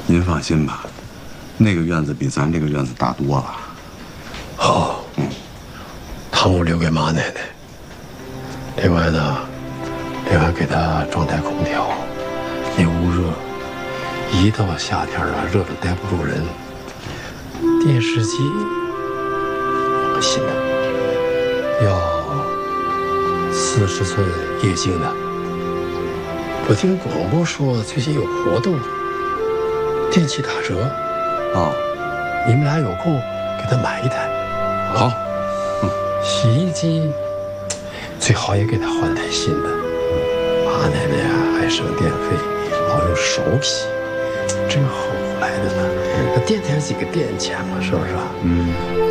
您放心吧，那个院子比咱这个院子大多了。 好，堂屋留给马奶奶。另外呢，给她装台空调，那屋热，一到夏天了，热得待不住人。电视机新的，要40寸液晶的。我听广播说最近有活动，电器打折。 哦， 你们俩有空给她买一台。 好。 洗衣机最好也给她换台新的。马奶奶呀，爱省电费，老用手洗，真后来的呢。那电台有几个电钱嘛，是不是啊？